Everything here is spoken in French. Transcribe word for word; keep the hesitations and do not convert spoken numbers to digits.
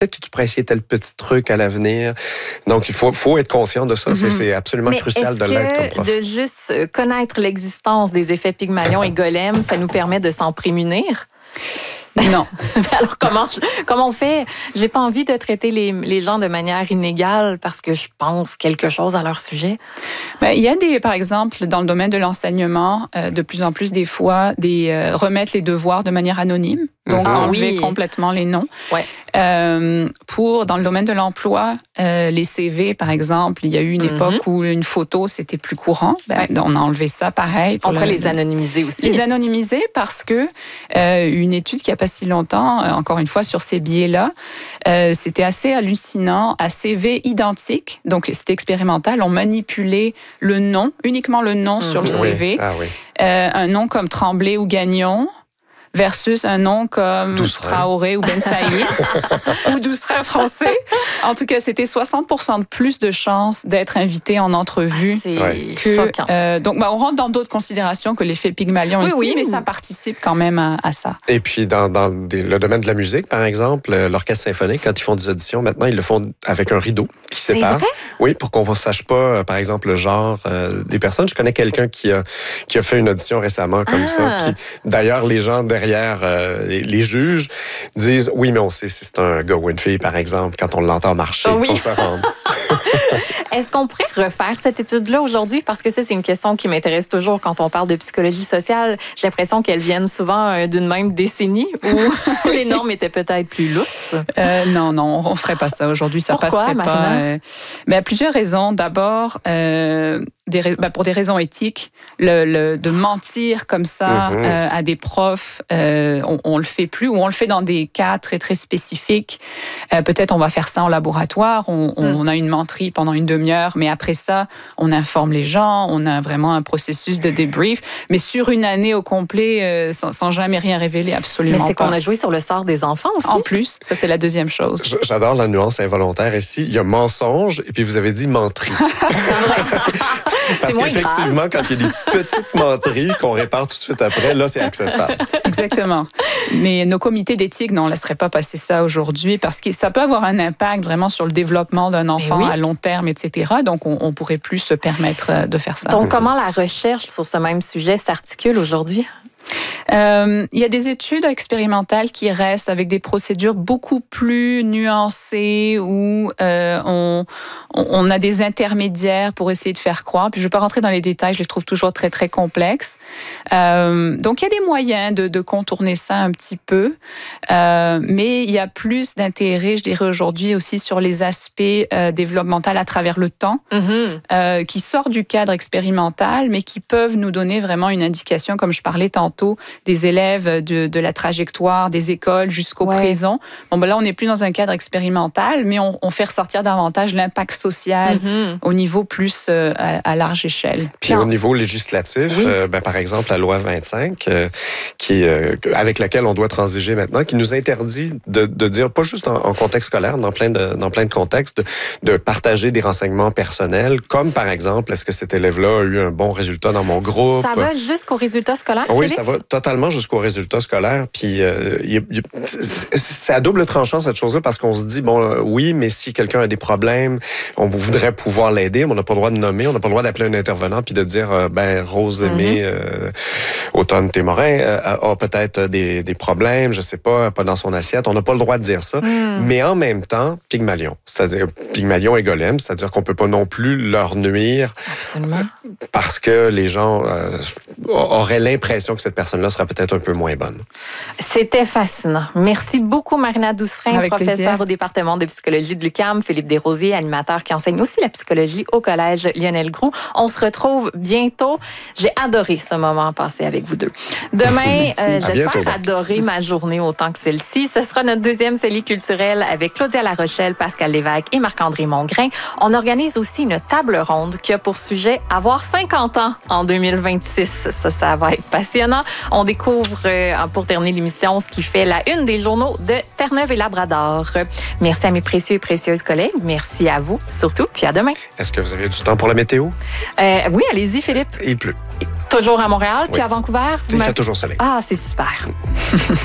peut-être que tu pourrais essayer tel petit truc à l'avenir. Donc, il faut, faut être conscient de ça. Mm-hmm. C'est, c'est absolument Mais crucial de l'être comme prof. De juste connaître l'existence des effets Pygmalion et Golem, ça nous permet de s'en prémunir? Non. Alors, comment, comment on fait? J'ai pas envie de traiter les, les gens de manière inégale parce que je pense quelque chose à leur sujet. Bien, il y a des, par exemple, dans le domaine de l'enseignement, euh, de plus en plus des fois, des euh, remettre les devoirs de manière anonyme. Donc, ah, enlever oui. complètement les noms. Ouais. Euh, pour, dans le domaine de l'emploi, euh, les C V, par exemple, il y a eu une mm-hmm. époque où une photo, c'était plus courant. Ben, ouais. On a enlevé ça, pareil. On pourrait les anonymiser aussi. Les anonymiser parce que euh, une étude qui n'a pas si longtemps, euh, encore une fois, sur ces biais-là, euh, c'était assez hallucinant. À C V identique, donc c'était expérimental, on manipulait le nom, uniquement le nom mm-hmm. sur le C V. Oui. Ah, oui. euh, un nom comme Tremblay ou Gagnon, versus un nom comme Douceret. Traoré ou Ben Saïd ou Douceret français. En tout cas, c'était soixante pour cent de plus de chances d'être invité en entrevue. Ah, c'est ouais. que, choquant. Euh, donc, ben, on rentre dans d'autres considérations que l'effet Pygmalion oui, ici, oui. mais ça participe quand même à, à ça. Et puis, dans, dans des, le domaine de la musique, par exemple, l'orchestre symphonique, quand ils font des auditions, maintenant, ils le font avec un rideau qui c'est sépare. Vrai? Oui, pour qu'on ne sache pas, par exemple, le genre euh, des personnes. Je connais quelqu'un qui a, qui a fait une audition récemment comme ah. ça. Puis, d'ailleurs, les gens derrière... Euh, Les, les juges disent « Oui, mais on sait si c'est un gars ou une fille, par exemple, quand on l'entend marcher, oh oui. on se rend. » Est-ce qu'on pourrait refaire cette étude-là aujourd'hui? Parce que ça, c'est une question qui m'intéresse toujours quand on parle de psychologie sociale. J'ai l'impression qu'elles viennent souvent d'une même décennie où les normes étaient peut-être plus lousses. Euh, non, non, on ne ferait pas ça aujourd'hui. Ça Pourquoi, passerait Marina? pas. Euh, ben, plusieurs raisons. D'abord, euh, des, ben, pour des raisons éthiques, le, le, de mentir comme ça mm-hmm. euh, à des profs, euh, on, on le fait plus, ou on le fait dans des cas très, très spécifiques. Euh, peut-être on va faire ça en laboratoire, on, on, mm. on a une menterie pendant une demi-heure, mais après ça, on informe les gens, on a vraiment un processus de débrief, mais sur une année au complet, euh, sans, sans jamais rien révéler, absolument pas. Mais c'est pas. qu'on a joué sur le sort des enfants aussi. En plus, ça c'est la deuxième chose. J'adore la nuance involontaire ici. Il y a mensonge, et puis vous avez dit menterie. C'est vrai. Parce c'est qu'effectivement, quand il y a des petites menteries qu'on répare tout de suite après, là, c'est acceptable. Exactement. Mais nos comités d'éthique, non, on ne laisserait pas passer ça aujourd'hui parce que ça peut avoir un impact vraiment sur le développement d'un enfant oui. à long terme, et cetera. Donc, on ne pourrait plus se permettre de faire ça. Donc, comment la recherche sur ce même sujet s'articule aujourd'hui? Euh, il y a des études expérimentales qui restent avec des procédures beaucoup plus nuancées où euh, on, on a des intermédiaires pour essayer de faire croire. Puis je ne vais pas rentrer dans les détails, je les trouve toujours très, très complexes. Euh, donc, il y a des moyens de, de contourner ça un petit peu. Euh, mais il y a plus d'intérêt, je dirais aujourd'hui, aussi sur les aspects euh, développementaux à travers le temps, mm-hmm. euh, qui sortent du cadre expérimental, mais qui peuvent nous donner vraiment une indication, comme je parlais tantôt, des élèves de, de la trajectoire des écoles jusqu'au ouais. présent. Bon, ben là, on n'est plus dans un cadre expérimental, mais on, on fait ressortir davantage l'impact social mm-hmm. au niveau plus euh, à, à large échelle. Puis non. Au niveau législatif, oui. euh, ben, par exemple, la loi vingt-cinq, euh, qui, euh, avec laquelle on doit transiger maintenant, qui nous interdit de, de dire, pas juste en, en contexte scolaire, dans plein de, dans plein de contextes, de, de partager des renseignements personnels, comme par exemple, est-ce que cet élève-là a eu un bon résultat dans mon groupe? Ça va jusqu'au résultat scolaire, Oui, Philippe? Ça va totalement jusqu'au résultat scolaire. Puis euh, y a, y a, c'est à double tranchant cette chose-là parce qu'on se dit bon, euh, oui, mais si quelqu'un a des problèmes, on voudrait pouvoir l'aider, mais on n'a pas le droit de nommer, on n'a pas le droit d'appeler un intervenant puis de dire euh, ben Rose Aimée, mm-hmm. euh, Automne Témorin euh, a peut-être des, des problèmes, je sais pas, pas dans son assiette. On n'a pas le droit de dire ça. Mm. Mais en même temps, Pygmalion, c'est-à-dire Pygmalion et Golem, c'est-à-dire qu'on peut pas non plus leur nuire. Absolument. Parce que les gens euh, auraient l'impression que cette personne-là sera peut-être un peu moins bonne. C'était fascinant. Merci beaucoup, Marina Douceret, Avec professeure plaisir. Au département de psychologie de l'U Q A M, Philippe Desrosiers, animateur qui enseigne aussi la psychologie au collège Lionel Groulx. On se retrouve bientôt. J'ai adoré ce moment passé avec vous deux. Demain, euh, j'espère bientôt, adorer ma journée autant que celle-ci. Ce sera notre deuxième Célie culturelle avec Claudia Larochelle, Pascal Lévesque et Marc-André Mongrain. On organise aussi une table ronde qui a pour sujet avoir cinquante ans en deux mille vingt-six. Ça, ça va être passionnant. On découvre, euh, pour terminer l'émission, ce qui fait la une des journaux de Terre-Neuve et Labrador. Merci à mes précieux et précieuses collègues. Merci à vous, surtout. Puis à demain. Est-ce que vous avez du temps pour la météo? Euh, oui, allez-y, Philippe. Il pleut. Toujours à Montréal, oui. puis à Vancouver. Il fait toujours soleil. Ah, c'est super.